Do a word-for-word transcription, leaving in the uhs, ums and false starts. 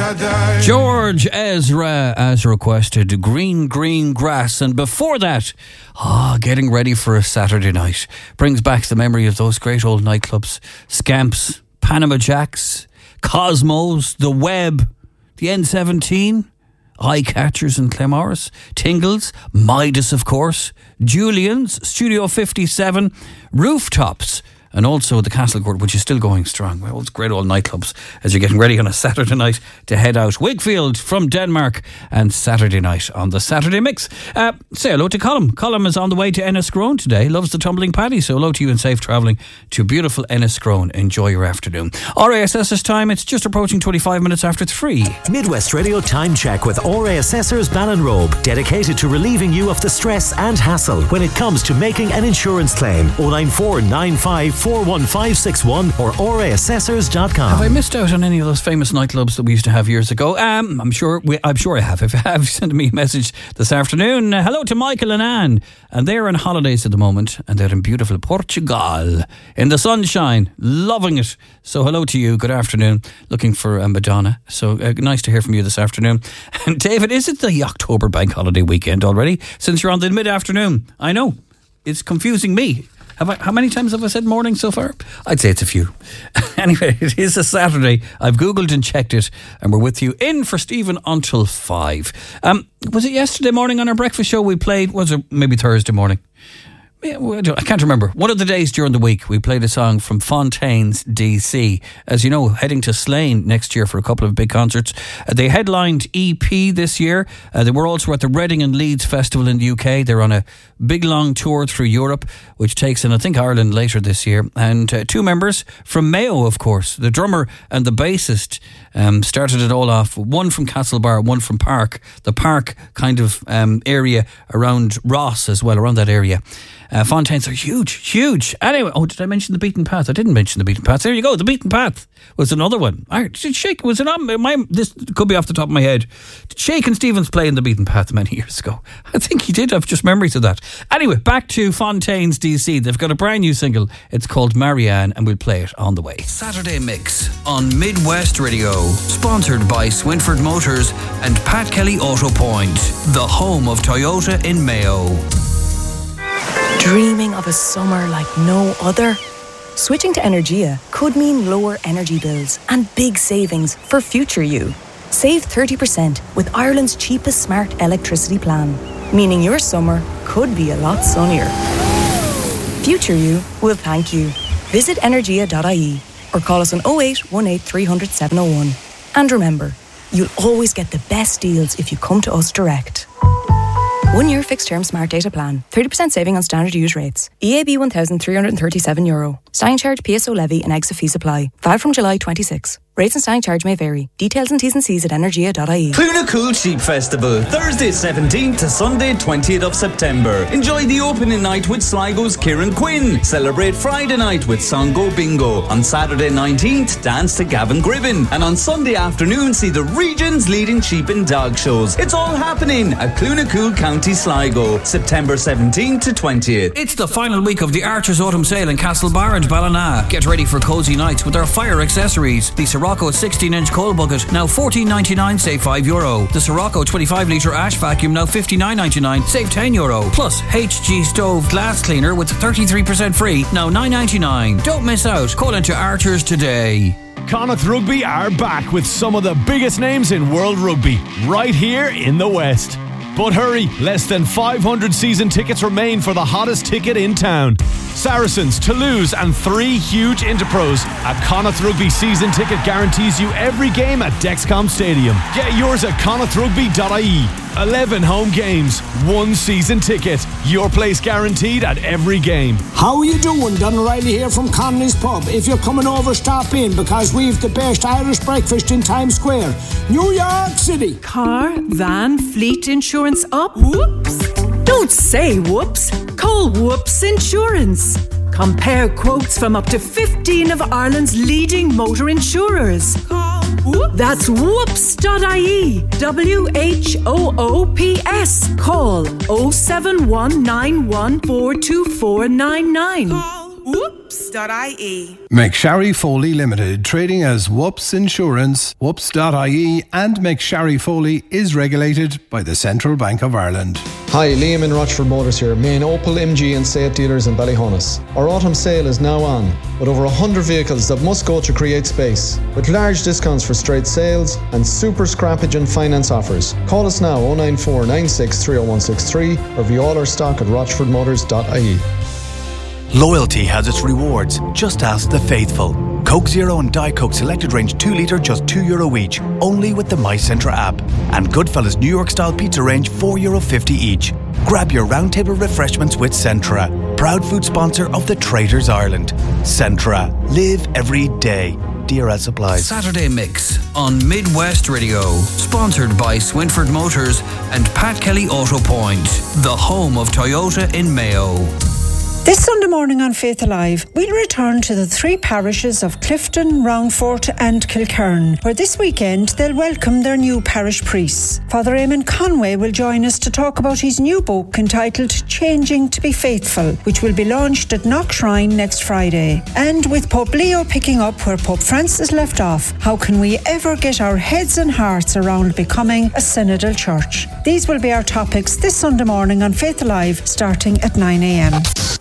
George Ezra, as requested, Green Green Grass. And before that, ah, oh, getting ready for a Saturday night. Brings back the memory of those great old nightclubs. Scamps, Panama Jacks, Cosmos, The Web, the N seventeen, Eye Catchers in Clemorris, Tingles, Midas, of course, Julian's, Studio fifty-seven, Rooftops, and also the Castle Court, which is still going strong. Well, it's great old nightclubs as you're getting ready on a Saturday night to head out. Wakefield from Denmark and Saturday night on the Saturday Mix. Uh, say hello to Colm. Colm is on the way to Enniscrone today. Loves the tumbling paddy, so hello to you and safe travelling to beautiful Enniscrone. Enjoy your afternoon. R A S S's time, it's just approaching twenty-five minutes after three. Midwest Radio Time Check with R A S Assessors Ballinrobe, dedicated to relieving you of the stress and hassle when it comes to making an insurance claim. oh nine four nine five four one five six one or r a assessors dot com. Have I missed out on any of those famous nightclubs that we used to have years ago? Um, I'm sure we, I'm sure I have. If you have, send me a message this afternoon. Uh, hello to Michael and Anne. And they're on holidays at the moment, and they're in beautiful Portugal in the sunshine, loving it. So hello to you. Good afternoon. Looking for uh, Madonna. So uh, nice to hear from you this afternoon. And David, is it the October bank holiday weekend already? Since you're on the mid-afternoon. I know. It's confusing me. Have I, how many times have I said morning so far? I'd say it's a few. Anyway, it is a Saturday. I've Googled and checked it, and we're with you in for Stephen until five. Um, was it yesterday morning on our breakfast show we played? Was it maybe Thursday morning? I can't remember. One of the days during the week we played a song from Fontaines D C. As you know, heading to Slane next year for a couple of big concerts. Uh, they headlined E P this year. Uh, they were also at the Reading and Leeds Festival in the U K. They're on a big long tour through Europe, which takes in I think Ireland later this year. And uh, two members from Mayo, of course, the drummer and the bassist, um, started it all off. One from Castlebar, one from Park, the Park kind of um, area around Ross as well, around that area. Uh, Fontaines are huge, huge. Anyway, oh, did I mention the Beaten Path? I didn't mention the Beaten Path. There you go. The Beaten Path was another one. I, did Shake, was it on my, this could be off the top of my head. Did Shakin' Stevens play in the Beaten Path many years ago? I think he did. I've just memories of that. Anyway, back to Fontaines D C. They've got a brand new single. It's called Marianne, and we'll play it on the way. Saturday Mix on Midwest Radio, sponsored by Swinford Motors and Pat Kelly Auto Point, the home of Toyota in Mayo. Dreaming of a summer like no other? Switching to Energia could mean lower energy bills and big savings for future you. Save thirty percent with Ireland's cheapest smart electricity plan, meaning your summer could be a lot sunnier. Future you will thank you. Visit energia dot I E or call us on oh eight one eight three hundred seven oh one. And remember, you'll always get the best deals if you come to us direct. One year fixed term smart data plan. thirty percent saving on standard use rates. E A B one thousand three hundred thirty-seven euro. Standing charge, P S O levy and exit fees apply. Valid from July twenty-sixth. Rates and standing charge may vary. Details and T's and C's at energia dot I E. Clunacool Sheep Festival, Thursday seventeenth to Sunday twentieth of September. Enjoy the opening night with Sligo's Kieran Quinn. Celebrate Friday night with Songo Bingo. On Saturday nineteenth, dance to Gavin Gribben. And on Sunday afternoon, see the region's leading sheep and dog shows. It's all happening at Clunacool, County Sligo, September seventeenth to twentieth. It's the final week of the Archers Autumn Sale in Castlebar and Ballina. Get ready for cosy nights with our fire accessories. The Sirocco sixteen inch coal bucket, now fourteen ninety-nine, save five euro. The Sirocco twenty-five litre ash vacuum, now fifty-nine ninety-nine, save ten euro. Plus H G stove glass cleaner with thirty-three percent free, now nine ninety-nine. Don't miss out. Call into Archers today. Connacht Rugby are back with some of the biggest names in world rugby, right here in the West. But hurry, less than five hundred season tickets remain for the hottest ticket in town. Saracens, Toulouse and three huge Interpros. A Connacht Rugby season ticket guarantees you every game at Dexcom Stadium. Get yours at connacht rugby dot I E. eleven home games, one season ticket. Your place guaranteed at every game. How are you doing? Don O'Reilly here from Connolly's Pub. If you're coming over, stop in because we've the best Irish breakfast in Times Square, New York City. Car, van, fleet insurance up? Whoops! Don't say whoops. Call Whoops Insurance. Compare quotes from up to fifteen of Ireland's leading motor insurers. Call Whoops. That's whoops dot I E. W H O O P S. Call oh seven one nine one four two four nine nine. Call Whoops. whoops dot I E. McSharry Foley Limited, trading as Whoops Insurance, whoops dot I E, and McSharry Foley is regulated by the Central Bank of Ireland. Hi, Liam in Rochford Motors here, main Opel, M G and Seat dealers in Ballyhonus. Our autumn sale is now on, with over one hundred vehicles that must go to create space, with large discounts for straight sales and super scrappage and finance offers. Call us now oh nine four nine six three oh one six three or view all our stock at rochford motors dot I E. Loyalty has its rewards. Just ask the faithful. Coke Zero and Diet Coke Selected Range two litre just two euro each, only with the MyCentra app. And Goodfellas New York Style Pizza Range four euro fifty each. Grab your roundtable refreshments with Centra, proud food sponsor of the Traders Ireland. Centra. Live every day. D R L supplies. Saturday Mix on Midwest Radio, sponsored by Swinford Motors and Pat Kelly Auto Point, the home of Toyota in Mayo. This Sunday morning on Faith Alive, we'll return to the three parishes of Clifton, Roundfort and Kilkern, where this weekend they'll welcome their new parish priests. Father Eamon Conway will join us to talk about his new book entitled Changing to be Faithful, which will be launched at Knock Shrine next Friday. And with Pope Leo picking up where Pope Francis left off, how can we ever get our heads and hearts around becoming a synodal church? These will be our topics this Sunday morning on Faith Alive, starting at nine a m.